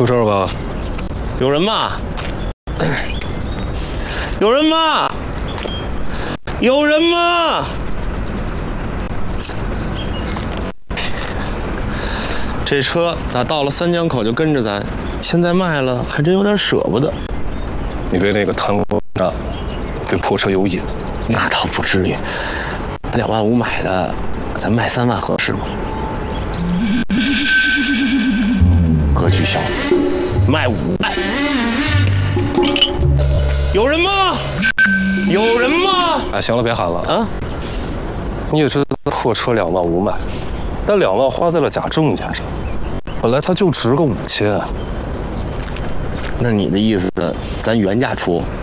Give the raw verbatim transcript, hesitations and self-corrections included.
出事吧？ 有人吗？有人吗？有人吗？这车咋到了三江口就跟着咱？现在卖了，还真有点舍不得。 你别那个贪污啊，对破车有瘾。 那倒不至于，两万五买的，咱卖三万合适吗？格局小，卖五万。有人吗？有人吗？ 哎，行了，别喊了啊！ 你也知道破车两万五买，但两万花在了假证件上，本来它就值个五千。 那你的意思，咱原价出？